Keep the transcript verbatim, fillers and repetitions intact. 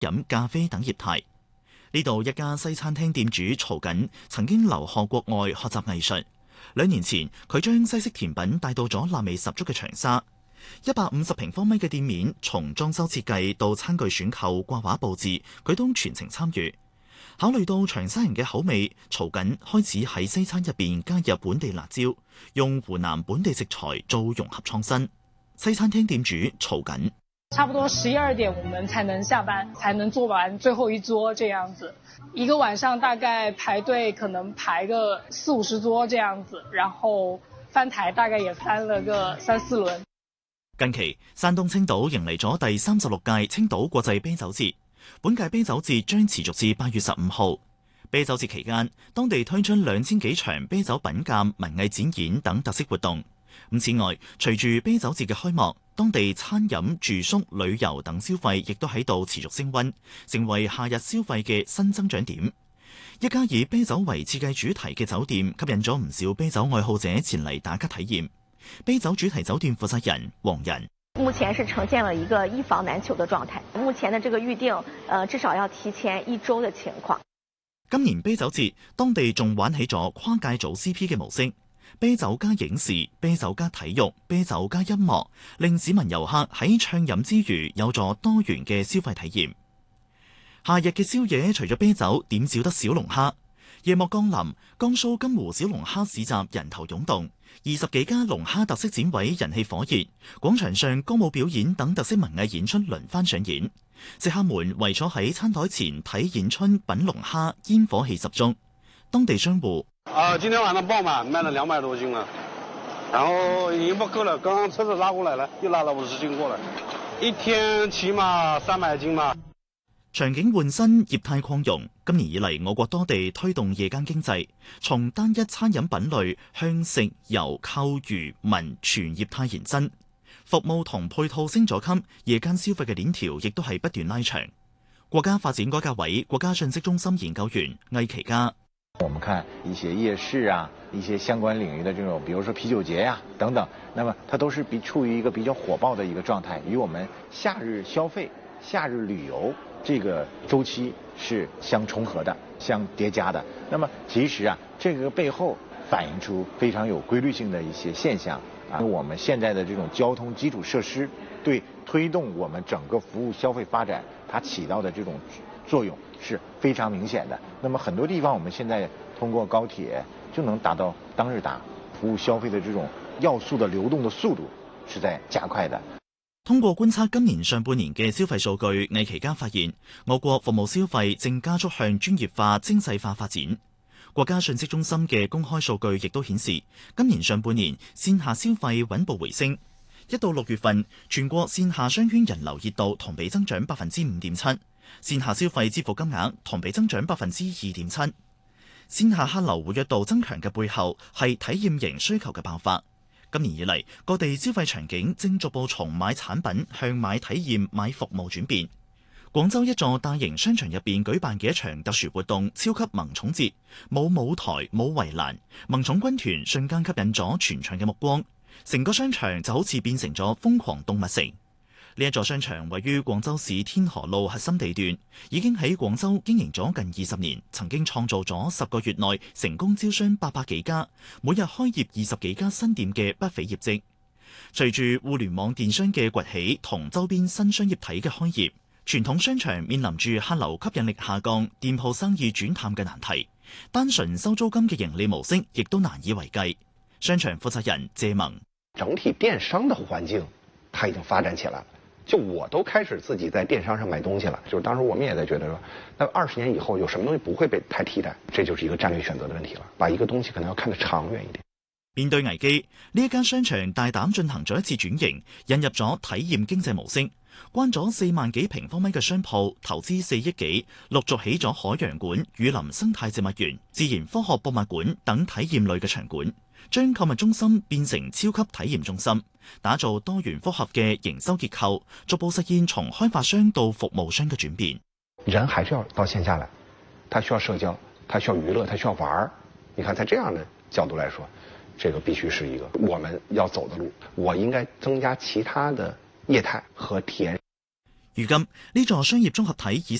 飲、咖啡等業態。呢度一家西餐廳店主曹瑾曾經留學國外學習藝術，兩年前佢將西式甜品帶到咗辣味十足嘅長沙。一百五十平方米嘅店面，從裝修設計到餐具選購、掛畫佈置，佢都全程參與。考慮到長沙人嘅口味，曹瑾開始喺西餐入邊加入本地辣椒，用湖南本地食材做融合創新。西餐廳店主曹瑾： 差不多十一二點我們才能下班，才能做完最後一桌這樣子。一個晚上大概排隊可能排個四五十桌這樣子，然後翻台大概也翻了個三四輪。 近期，山東青島迎嚟咗第三十六屆青島國際啤酒節。本屆啤酒節將持續至八月十五號。啤酒節期間，當地推出兩千幾場啤酒品鑑、文藝展演等特色活動。咁此外，隨住啤酒節嘅開幕，當地餐飲、住宿、旅遊等消費亦都喺度持續升溫，成為夏日消費嘅新增長點。一家以啤酒為設計主題嘅酒店，吸引咗唔少啤酒愛好者前嚟打卡體驗。啤酒主題酒店負責人黃仁： 目前是呈現了一個一房難求的狀態，目前的這個預定，呃，至少要提前一周的情況。 今年啤酒節，當地仲玩起咗跨界組 C P 嘅模式，啤酒加影視、啤酒加體育、啤酒加音樂，令市民遊客喺暢飲之餘，有助多元嘅消費體驗。夏日嘅宵夜，除咗啤酒，點少得小龍蝦？夜幕降臨，江蘇金湖小龍蝦市集人頭湧動，二十幾家龍蝦特色展位人氣火熱，廣場上歌舞表演等特色文藝演出輪番上演，食客們為咗喺餐台前睇演出品龍蝦，煙火氣十足。當地商戶： 啊，今天晚上爆滿，賣了兩百多斤了，然後已經不夠了，剛剛車子拉過來了，又拉了五十斤過來，一天起碼三百斤嘛。 場景換新，業態擴容。今年以嚟，我國多地推動夜間經濟，從單一餐飲品類向食遊購娛文全業態延伸，服務同配套升咗級，夜間消費嘅鏈條亦都係不斷拉長。國家發展改革委國家信息中心研究員魏其嘉： 我們看一些夜市啊，一些相關領域的這種，比如說啤酒節呀、啊、等等，那麼它都是比處於一個比較火爆的一個狀態，與我們夏日消費、夏日旅遊這個週期是相重合的、相疊加的。那麼其實啊，這個背後反映出非常有規律性的一些現象啊。我們現在的這種交通基礎設施對推動我們整個服務消費發展，它起到的這種作用是非常明顯的。那麼很多地方我們現在通過高鐵就能達到當日達，服務消費的這種要素的流動的速度是在加快的。 通過觀察今年上半年嘅消費數據，魏其嘉發現我國服務消費正加速向專業化、精細化發展。國家信息中心嘅公開數據亦都顯示，今年上半年線下消費穩步回升。一到六月份，全國線下商圈人流熱度同比增長百分之五點七，線下消費支付金額同比增長百分之二點七。線下客流活躍度增強嘅背後係體驗型需求嘅爆發。今年以嚟，各地消費場景正逐步從買產品向買體驗、買服務轉變。廣州一座大型商場入邊舉辦嘅一場特殊活動——超級萌寵節，冇舞台、冇圍欄，萌寵軍團瞬間吸引咗全場嘅目光，成個商場就好似變成咗瘋狂動物城。呢一座商場位於廣州市天河路核心地段，已經喺廣州經營咗近二十年，曾經創造咗十個月內成功招商八百幾家，每日開業二十幾家新店嘅不菲業績。隨住互聯網電商嘅崛起同周邊新商業體嘅開業，傳統商場面臨住客流吸引力下降、店鋪生意轉淡嘅難題，單純收租金嘅盈利模式亦都難以為繼。商場負責人謝萌： 整體電商的環境，它已經發展起來了。就我都開始自己在電商上買東西了，就是當時我們也在覺得說，那二十年以後有什麼東西不會被太替代，這就是一個戰略選擇的問題了，把一個東西可能要看得長遠一點。 面對危機，呢一間商場大膽進行咗一次轉型，引入咗體驗經濟模式，關咗四萬幾平方米嘅商鋪，投資四億幾，陸續起咗海洋館、雨林生態植物園、自然科學博物館等體驗類嘅場館，將購物中心變成超級體驗中心，打造多元複合嘅營收結構，逐步實現從開發商到服務商嘅轉變。 人還是要到線下來，他需要社交，他需要娛樂，他需要玩。你看，在這樣的角度來說，這個必須是一個我們要走的路。我應該增加其他的業態和體驗。 如今呢座商業綜合體以